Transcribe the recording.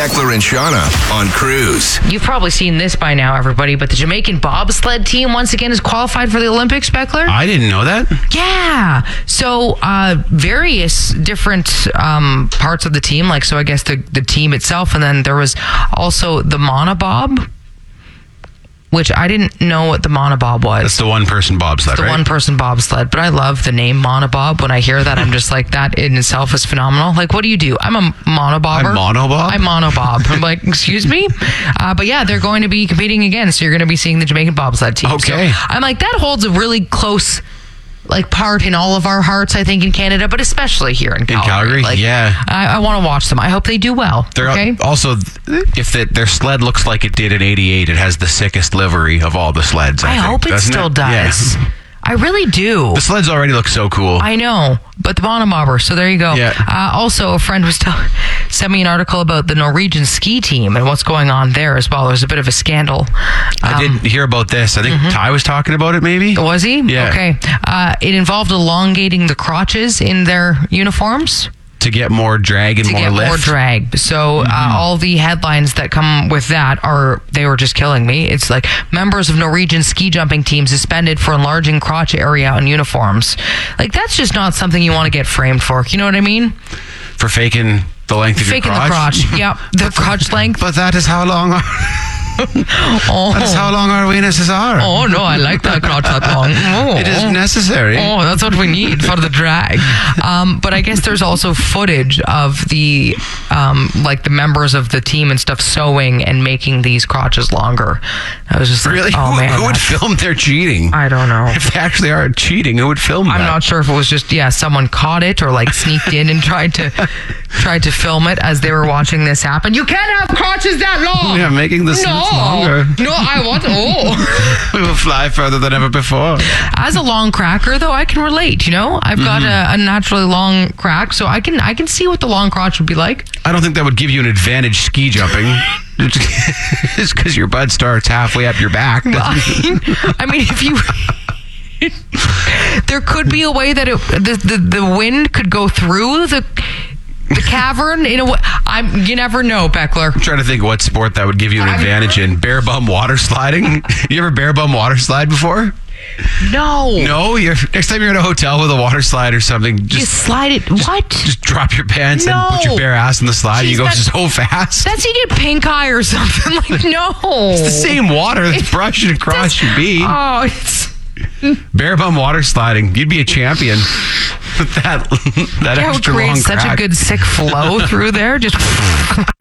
Beckler and Shauna on Cruise. You've probably seen this by now, everybody, but the Jamaican bobsled team once again is qualified for the Olympics, Beckler. I didn't know that. Yeah. So various different parts of the team, like, so I guess the team itself, and then there was also the monobob, which I didn't know what the monobob was. That's the one-person bobsled, The right? one-person bobsled, but I love the name monobob. When I hear that, I'm just like, that in itself is phenomenal. Like, what do you do? I'm a monobobber. I'm monobob? I'm monobob. I'm like, excuse me? But yeah, they're going to be competing again, so you're going to be seeing the Jamaican bobsled team. Okay. So I'm like, that holds a really close part in all of our hearts, I think, in Canada, but especially here in Calgary. Calgary? Like, Yeah. I want to watch them. I hope they do well. They're okay? also, if their sled looks like it did in '88, it has the sickest livery of all the sleds. I think, hope it still does. Yeah. I really do. The sleds already look so cool. I know, but the monomobber. So there you go. Yeah. Also, a friend was sent me an article about the Norwegian ski team and what's going on there as well. There's a bit of a scandal. I did hear about this. I think Ty was talking about it, maybe. Was he? Yeah. Okay. It involved elongating the crotches in their uniforms. To get more drag and more lift. More drag. So all the headlines that come with that they were just killing me. It's like, members of Norwegian ski jumping team suspended for enlarging crotch area on uniforms. Like, that's just not something you want to get framed for. You know what I mean? For faking the length of your crotch? Faking the crotch. Yep. The crotch length. But that is how long that is how long our weenuses are. Oh, no, I like that crotch that long. Oh. It is necessary. Oh, that's what we need for the drag. But I guess there's also footage of the the members of the team and stuff sewing and making these crotches longer. I was just really? Like, oh, man. Who would film their cheating? I don't know. If they actually are cheating, who would film that? I'm not sure if it was just, someone caught it or like sneaked in and tried to film it as they were watching this happen. You can't have crotches that long. Yeah, making the slits longer. No, I want. We will fly further than ever before. As a long cracker, though, I can relate. You know, I've got a naturally long crack, so I can see what the long crotch would be like. I don't think that would give you an advantage ski jumping. Just because your butt starts halfway up your back. I mean, if you. There could be a way that the wind could go through the cavern in a way. You never know, Beckler. I'm trying to think what sport that would give you an advantage in. Bare bum water sliding? You ever bare bum water slide before? No. No? Next time you're at a hotel with a water slide or something, you slide it. What? Just drop your pants and put your bare ass in the slide. You go so fast. That's you get pink eye or something. Like, no. It's the same water that's brushing across your beak. Oh, it's... Bare bum water sliding. You'd be a champion with that extra long crack. Such a good sick flow through there. Just